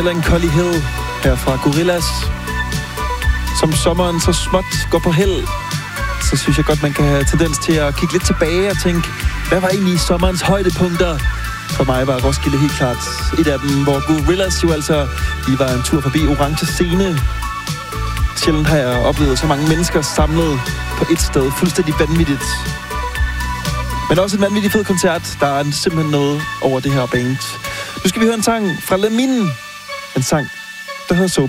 Melancholy Hill her fra Gorillaz. Som sommeren så småt går på held, så synes jeg godt, man kan have tendens til at kigge lidt tilbage og tænke, hvad var egentlig sommerens højdepunkter? For mig var Roskilde helt klart et af dem, hvor Gorillaz jo altså lige var en tur forbi Orange Scene. Sjældent har jeg oplevet så mange mennesker samlet på et sted. Fuldstændig vanvittigt. Men også en vanvittig fed koncert. Der er simpelthen noget over det her band. Nu skal vi høre en sang fra Lemine. En sang, der hedder Soap.